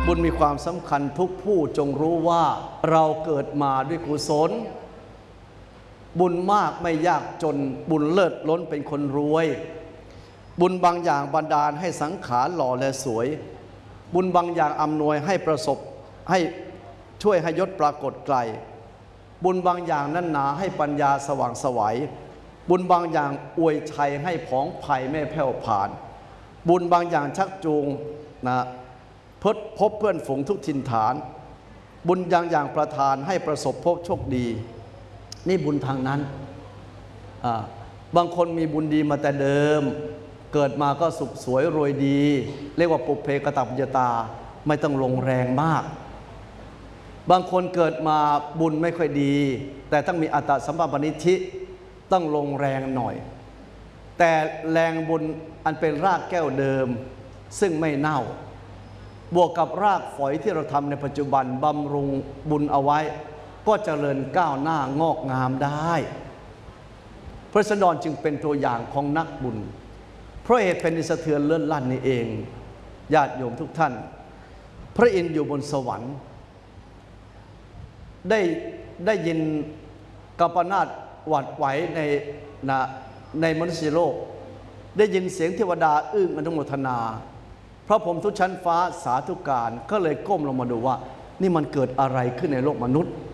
บุญมีความสำคัญทุกผู้จงรู้ว่าเราเกิดมาด้วยกุศลบุญมากไม่ยากจนบุญเลิศล้นเป็นคนรวยบุญบางอย่างบันดาลให้สังขารหล่อและสวยบุญบางอย่างอำนวยให้ประสบให้ช่วยให้ยศปรากฏไกลบุญบางอย่างนั้นหนาให้ปัญญาสว่างไสวบุญบางอย่างอวยชัยให้ผองไผ่ไม่แผ่วผ่านบุญบางอย่างชักจูงพบเพื่อนฝูงทุกถิ่นฐานบุญอย่างประทานให้ประสบพบโชคดีนี่บุญทางนั้นบางคนมีบุญดีมาแต่เดิมเกิดมาก็สุขสวยรวยดีเรียกว่าปุพเพกตปัญญาตาไม่ต้องลงแรงมากบางคนเกิดมาบุญไม่ค่อยดีแต่ต้องมีอัตตสัมปปนิธิต้องลงแรงหน่อยแต่แรงบุญอันเป็นรากแก้วเดิมซึ่งไม่เน่าบวกกับรากฝอยที่เราทำในปัจจุบันบำรุงบุญเอาไว้ก็เจริญก้าวหน้างอกงามได้พระสนดรจึงเป็นตัวอย่างของนักบุญเพราะเหตุเป็นสะเทือนเลื่อนลั่นนี่เองญาติโยมทุกท่านพระอินทร์อยู่บนสวรรค์ได้ยินกัปปนาตหวั่นไหวในมนุษยโลกได้ยินเสียงเทวดาอึ้งอนุโมทนาพระพรหมทุกชั้นฟ้าสาธุการก็เลยก้มลงมาดูว่านี่มันเกิดอะไรขึ้นในโลกมนุษย์